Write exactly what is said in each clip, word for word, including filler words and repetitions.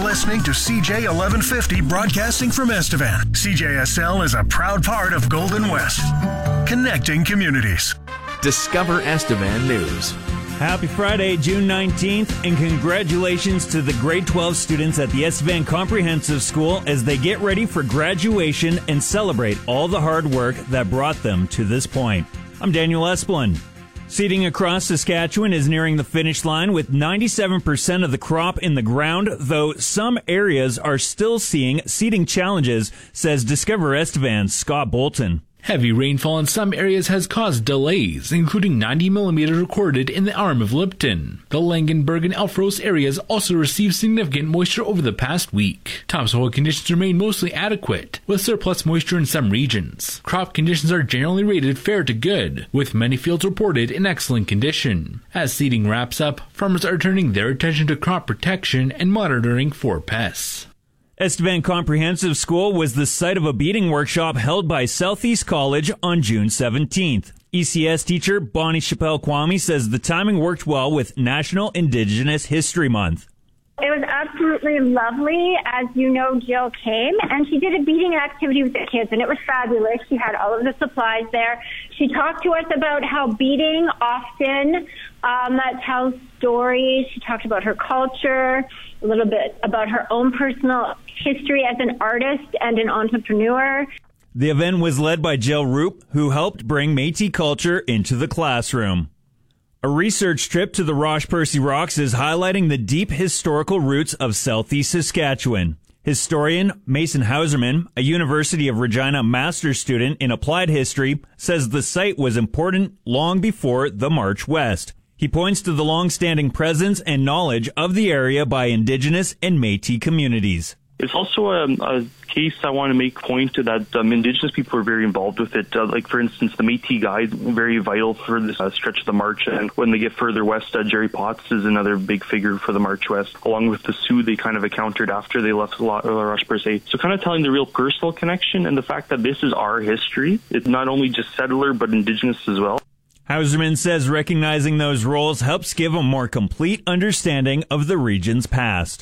listening to C J eleven fifty broadcasting from Estevan. C J S L is a proud part of Golden West, connecting communities. Discover Estevan News. Happy Friday, June nineteenth, and congratulations to the grade twelve students at the Estevan Comprehensive School as they get ready for graduation and celebrate all the hard work that brought them to this point. I'm Daniel Esplin. Seeding across Saskatchewan is nearing the finish line with ninety-seven percent of the crop in the ground, though some areas are still seeing seeding challenges, says Discover Estevan's Scott Bolton. Heavy rainfall in some areas has caused delays, including ninety millimeters recorded in the arm of Lipton. The Langenberg and Elfros areas also received significant moisture over the past week. Topsoil conditions remain mostly adequate, with surplus moisture in some regions. Crop conditions are generally rated fair to good, with many fields reported in excellent condition. As seeding wraps up, farmers are turning their attention to crop protection and monitoring for pests. Estevan Comprehensive School was the site of a beading workshop held by Southeast College on June seventeenth. E C S teacher Bonnie Chappelle Kwame says the timing worked well with National Indigenous History Month. It was absolutely lovely. As you know, Jill came and she did a beading activity with the kids, and it was fabulous. She had all of the supplies there. She talked to us about how beading often um, tells stories. She talked about her culture, a little bit about her own personal history as an artist and an entrepreneur. The event was led by Jill Roop, who helped bring Métis culture into the classroom. A research trip to the Roche Percy Rocks is highlighting the deep historical roots of southeast Saskatchewan. Historian Mason Hauserman, a University of Regina master's student in applied history, says the site was important long before the March West. He points to the long-standing presence and knowledge of the area by Indigenous and Métis communities. It's also a, a case I want to make point to that um, Indigenous people are very involved with it. Uh, like, for instance, the Métis Guide, very vital for this uh, stretch of the March. And when they get further west, uh, Jerry Potts is another big figure for the March West, along with the Sioux they kind of encountered after they left La Roche Percé. So kind of telling the real personal connection and the fact that this is our history. It's not only just settler, but Indigenous as well. Hauserman says recognizing those roles helps give a more complete understanding of the region's past.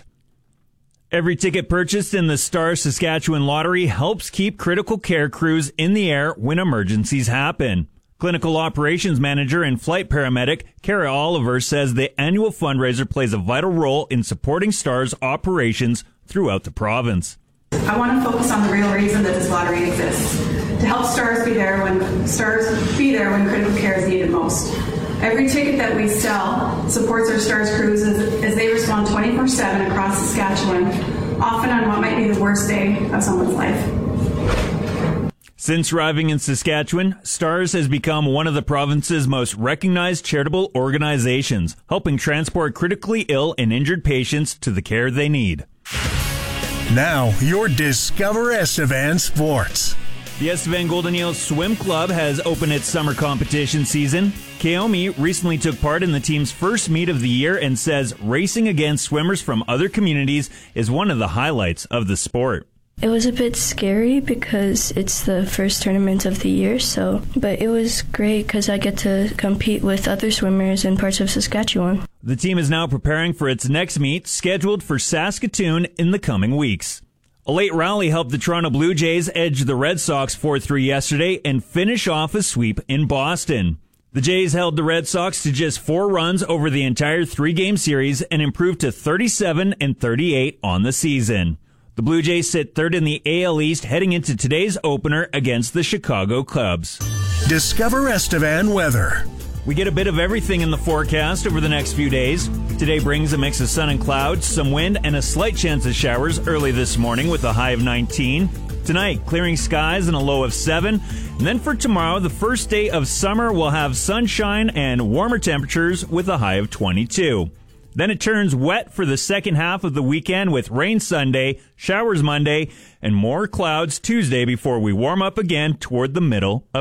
Every ticket purchased in the Star Saskatchewan Lottery helps keep critical care crews in the air when emergencies happen. Clinical Operations Manager and Flight Paramedic Kara Oliver says the annual fundraiser plays a vital role in supporting Star's operations throughout the province. I want to focus on the real reason that this lottery exists, to help Stars be there when Stars be there when critical care is needed most. Every ticket that we sell supports our Stars crews as, as they respond twenty-four seven across Saskatchewan, often on what might be the worst day of someone's life. Since arriving in Saskatchewan, Stars has become one of the province's most recognized charitable organizations, helping transport critically ill and injured patients to the care they need. Now, your Discover Estevan Sports. The Estevan Golden Eels Swim Club has opened its summer competition season. Kaomi recently took part in the team's first meet of the year and says racing against swimmers from other communities is one of the highlights of the sport. It was a bit scary because it's the first tournament of the year, so but it was great because I get to compete with other swimmers in parts of Saskatchewan. The team is now preparing for its next meet, scheduled for Saskatoon in the coming weeks. A late rally helped the Toronto Blue Jays edge the Red Sox four three yesterday and finish off a sweep in Boston. The Jays held the Red Sox to just four runs over the entire three-game series and improved to thirty-seven and thirty-eight on the season. The Blue Jays sit third in the A L East heading into today's opener against the Chicago Cubs. Discover Estevan weather. We get a bit of everything in the forecast over the next few days. Today brings a mix of sun and clouds, some wind, and a slight chance of showers early this morning with a high of nineteen. Tonight, clearing skies and a low of seven. And then for tomorrow, the first day of summer, we'll have sunshine and warmer temperatures with a high of twenty-two. Then it turns wet for the second half of the weekend with rain Sunday, showers Monday, and more clouds Tuesday before we warm up again toward the middle of